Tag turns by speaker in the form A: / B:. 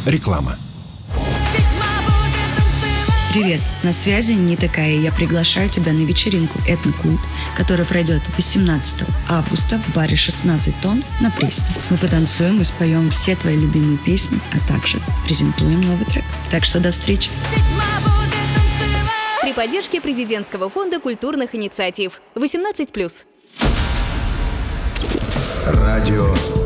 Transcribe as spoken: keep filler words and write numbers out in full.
A: Реклама.
B: Привет, на связи не такая. Я приглашаю тебя на вечеринку «Этнокульт», которая пройдет восемнадцатого августа в баре шестнадцать тонн на Пресне. Мы потанцуем и споем все твои любимые песни, а также презентуем новый трек. Так что до встречи.
C: При поддержке Президентского фонда культурных инициатив. восемнадцать плюс.
A: Радио